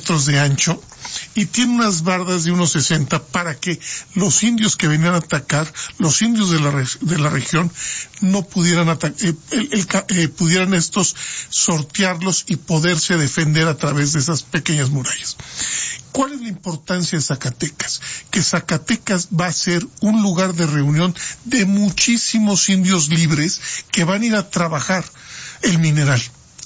metros de ancho y tiene unas bardas de unos 60 para que los indios que venían a atacar, los indios de la región, no pudieran pudieran estos sortearlos y poderse defender a través de esas pequeñas murallas. ¿Cuál es la importancia de Zacatecas? Que Zacatecas va a ser un lugar de reunión de muchísimos indios libres que van a ir a trabajar el mineral.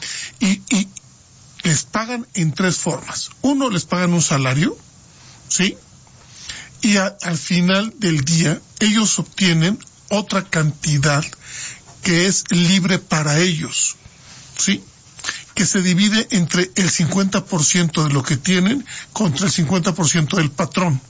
Y les pagan en tres formas. Uno, les pagan un salario, ¿sí? Y al final del día, ellos obtienen otra cantidad que es libre para ellos, ¿sí? Que se divide entre el 50% de lo que tienen contra el 50% del patrón.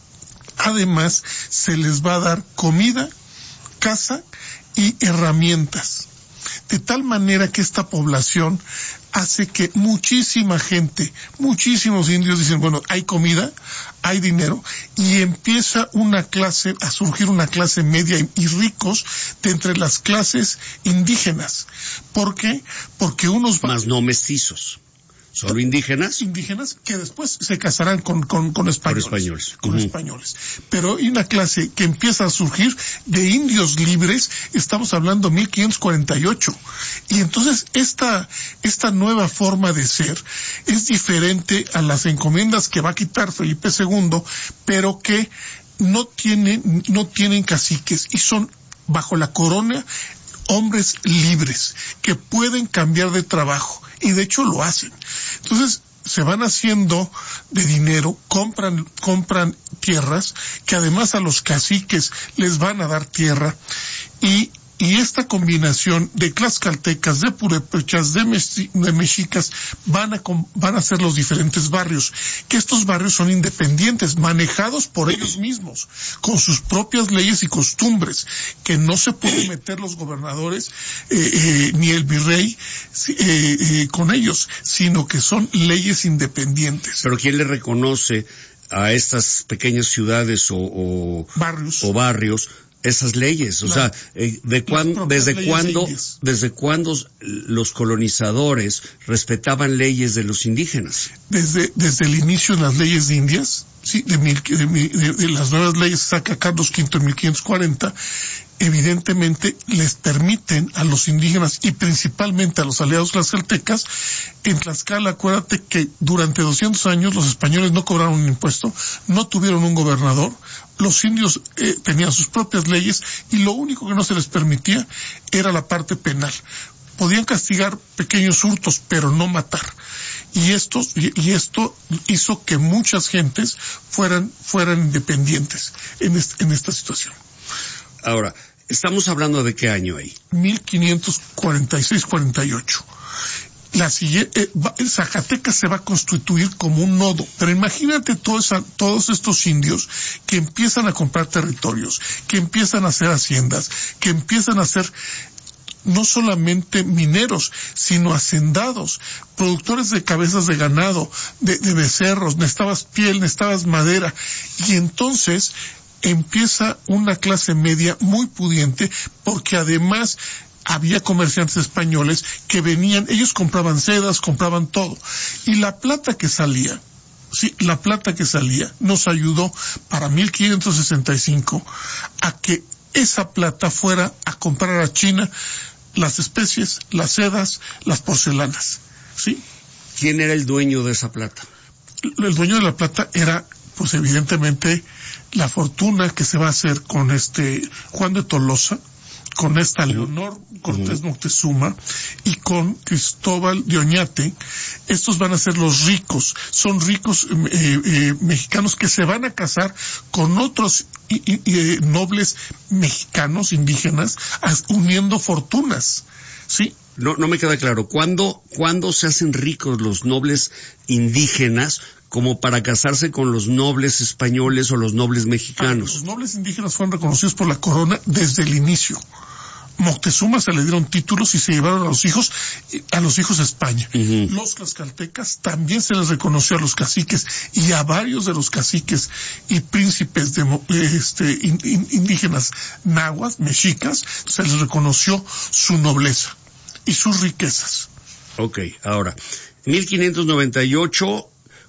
Además, se les va a dar comida, casa y herramientas. De tal manera que esta población hace que muchísima gente, muchísimos indios dicen, bueno, hay comida, hay dinero, y empieza a surgir una clase media y ricos de entre las clases indígenas. ¿Por qué? Porque unos más no mestizos. ¿Solo indígenas? Indígenas que después se casarán con españoles. Con españoles. Pero hay una clase que empieza a surgir de indios libres, estamos hablando 1548. Y entonces esta nueva forma de ser es diferente a las encomiendas que va a quitar Felipe II, pero que no tienen caciques y son bajo la corona hombres libres que pueden cambiar de trabajo y de hecho lo hacen. Entonces se van haciendo de dinero, compran tierras que además a los caciques les van a dar tierra y esta combinación de tlaxcaltecas, de purépechas, de mexicas van a ser los diferentes barrios, que estos barrios son independientes, manejados por ellos mismos, con sus propias leyes y costumbres, que no se pueden meter los gobernadores ni el virrey con ellos, sino que son leyes independientes. Pero ¿quién le reconoce a estas pequeñas ciudades o barrios esas leyes? O sea, ¿desde cuándo los colonizadores respetaban leyes de los indígenas? Desde el inicio de las leyes de indias, sí, de las nuevas leyes que saca Carlos V en 1540, evidentemente les permiten a los indígenas y principalmente a los aliados tlaxcaltecas. En Tlaxcala, acuérdate que durante 200 años los españoles no cobraron un impuesto, no tuvieron un gobernador, los indios tenían sus propias leyes y lo único que no se les permitía era la parte penal. Podían castigar pequeños hurtos, pero no matar. Y esto hizo que muchas gentes fueran independientes en esta situación. Ahora, ¿estamos hablando de qué año ahí? 1546-48. Zacatecas se va a constituir como un nodo, pero imagínate todos estos indios que empiezan a comprar territorios, que empiezan a hacer haciendas, que empiezan a hacer no solamente mineros, sino hacendados, productores de cabezas de ganado, de becerros, necesitabas piel, necesitabas madera, y entonces empieza una clase media muy pudiente, porque además había comerciantes españoles que venían, ellos compraban sedas, compraban todo, y la plata que salía nos ayudó para 1565 a que esa plata fuera a comprar a China las especies, las sedas, las porcelanas, ¿sí? ¿Quién era el dueño de esa plata? El dueño de la plata era, pues evidentemente, la fortuna que se va a hacer con Juan de Tolosa, con esta Leonor Cortés Moctezuma y con Cristóbal de Oñate. Estos van a ser los ricos, son ricos mexicanos que se van a casar con otros nobles mexicanos indígenas, uniendo fortunas, ¿sí? No me queda claro, ¿cuándo se hacen ricos los nobles indígenas como para casarse con los nobles españoles o los nobles mexicanos? Los nobles indígenas fueron reconocidos por la corona desde el inicio. Moctezuma se le dieron títulos y se llevaron a los hijos a España. Los tlaxcaltecas también se les reconoció a los caciques y a varios de los caciques y príncipes indígenas nahuas, mexicas, se les reconoció su nobleza y sus riquezas. Ok, ahora, 1598